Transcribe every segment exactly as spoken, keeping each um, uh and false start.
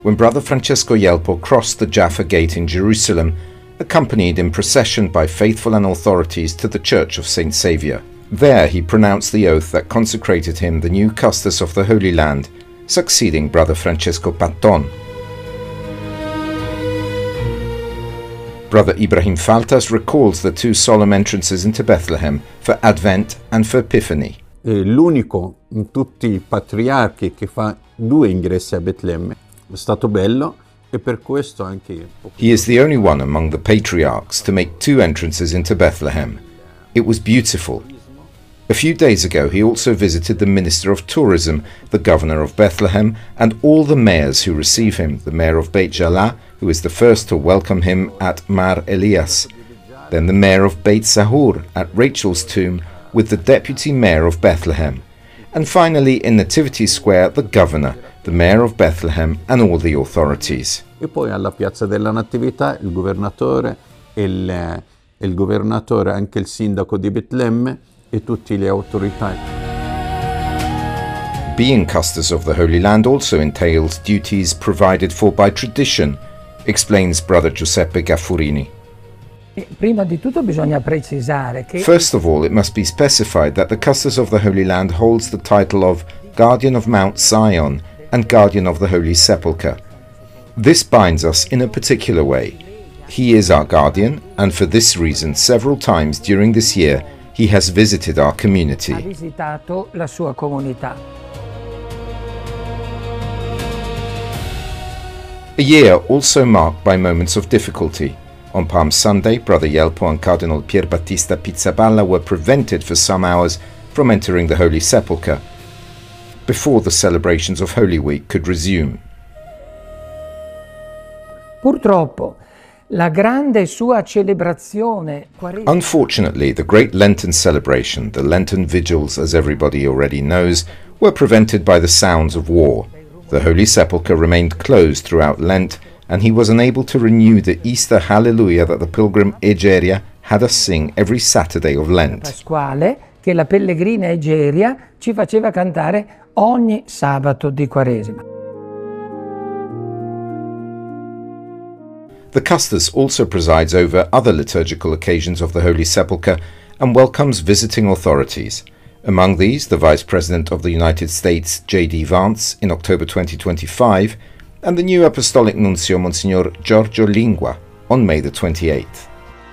when Brother Francesco Yelpo crossed the Jaffa Gate in Jerusalem, accompanied in procession by faithful and authorities to the Church of Saint Saviour. There he pronounced the oath that consecrated him the new Custos of the Holy Land, succeeding Brother Francesco Patton. Brother Ibrahim Faltas recalls the two solemn entrances into Bethlehem for Advent and for Epiphany. È l'unico in tutti i patriarchi che fa due ingressi a Betlemme. È stato bello e per questo anche... He is the only one among the patriarchs to make two entrances into Bethlehem. It was beautiful. A few days ago he also visited the Minister of Tourism, the Governor of Bethlehem, and all the mayors who receive him, the Mayor of Beit Jala, who is the first to welcome him at Mar Elias, then the Mayor of Beit Sahur at Rachel's tomb with the Deputy Mayor of Bethlehem, and finally in Nativity Square the Governor, the Mayor of Bethlehem and all the authorities. E poi alla Piazza della Natività il governatore, il, il governatore, anche il sindaco di Betlemme e tutte le autorità. Being Custos of the Holy Land also entails duties provided for by tradition, explains Brother Giuseppe Gaffurini. Prima di tutto bisogna precisare che... First of all, it must be specified that the Custos of the Holy Land holds the title of Guardian of Mount Zion and Guardian of the Holy Sepulchre. This binds us in a particular way. He is our guardian, and for this reason several times during this year he has visited our community. Ha visitato la sua comunità. A year also marked by moments of difficulty. On Palm Sunday, Brother Yelpo and Cardinal Pier Battista Pizzaballa were prevented for some hours from entering the Holy Sepulchre before the celebrations of Holy Week could resume. Purtroppo, la grande sua celebrazione. Unfortunately, the great Lenten celebration, the Lenten vigils, as everybody already knows, were prevented by the sounds of war. The Holy Sepulchre remained closed throughout Lent, and he was unable to renew the Easter Hallelujah that the pilgrim Egeria had us sing every Saturday of Lent. Pasquale, che la pellegrina Egeria ci faceva cantare ogni sabato di Quaresima. The Custos also presides over other liturgical occasions of the Holy Sepulchre and welcomes visiting authorities. Among these, the Vice President of the United States, J D Vance, in October twenty twenty-five, and the new Apostolic Nuncio, Monsignor Giorgio Lingua, on May the twenty-eighth.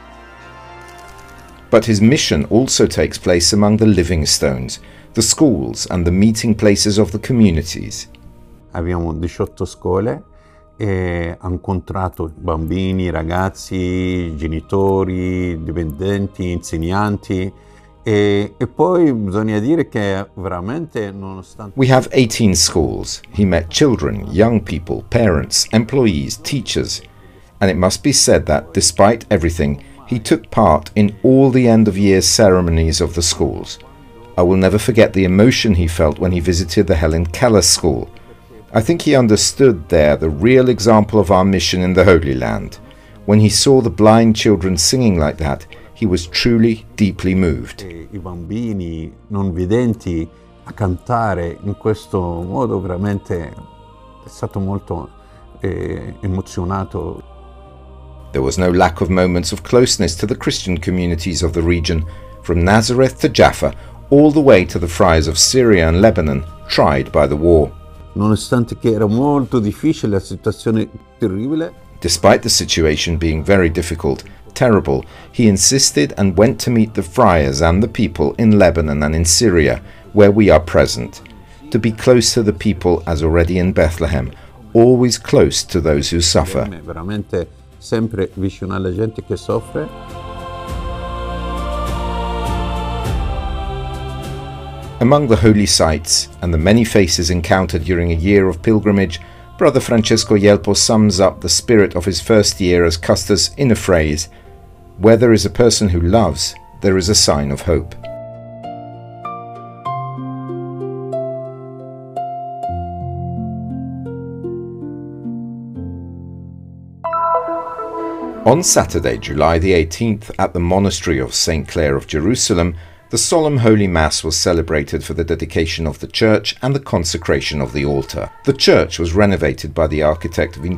But his mission also takes place among the living stones, the schools and the meeting places of the communities. Abbiamo diciotto scuole e ha incontrato bambini, ragazzi, genitori, dipendenti, insegnanti. E, e poi bisogna dire che veramente nonostante... We have eighteen schools. He met children, young people, parents, employees, teachers. And it must be said that, despite everything, he took part in all the end-of-year ceremonies of the schools. I will never forget the emotion he felt when he visited the Helen Keller School. I think he understood there the real example of our mission in the Holy Land. When he saw the blind children singing like that, he was truly deeply moved. I bambini non vedenti a cantare in questo modo veramente è stato molto eh, emozionato. There was no lack of moments of closeness to the Christian communities of the region, from Nazareth to Jaffa, all the way to the friars of Syria and Lebanon, tried by the war. Nonostante che era molto difficile, la situazione terribile. Despite the situation being very difficult, terrible, he insisted and went to meet the friars and the people in Lebanon and in Syria, where we are present, to be close to the people as already in Bethlehem, always close to those who suffer. Veramente sempre vicino alla gente che soffre. Among the holy sites and the many faces encountered during a year of pilgrimage, Brother Francesco Yelpo sums up the spirit of his first year as Custos in a phrase: where there is a person who loves, there is a sign of hope. On Saturday, July the eighteenth, at the monastery of Saint Clare of Jerusalem, The solemn Holy Mass was celebrated for the dedication of the church and the consecration of the altar. The church was renovated by the architect